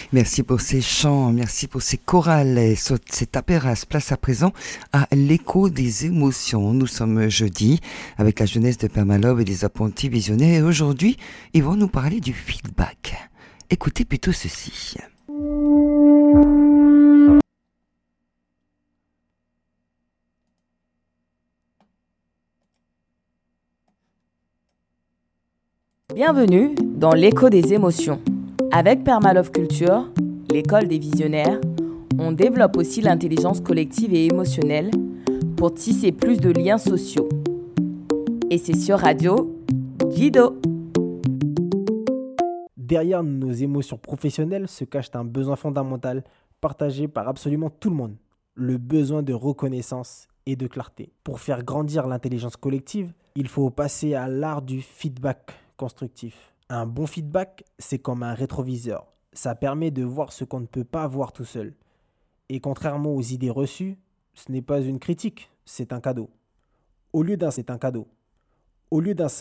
Merci pour ces chants, merci pour ces chorales et ces tapéras. Place à présent à l'écho des émotions. Nous sommes jeudi avec la jeunesse de Père Malobe et des apprentis visionnaires. Et aujourd'hui, ils vont nous parler du feedback. Écoutez plutôt ceci. Bienvenue dans l'écho des émotions. Avec Permalove Culture, l'école des visionnaires, on développe aussi l'intelligence collective et émotionnelle pour tisser plus de liens sociaux. Et c'est sur Radio Jido. Derrière nos émotions professionnelles se cache un besoin fondamental partagé par absolument tout le monde, le besoin de reconnaissance et de clarté. Pour faire grandir l'intelligence collective, il faut passer à l'art du feedback constructif. Un bon feedback, c'est comme un rétroviseur. Ça permet de voir ce qu'on ne peut pas voir tout seul. Et contrairement aux idées reçues, ce n'est pas une critique, c'est un cadeau. Au lieu d'un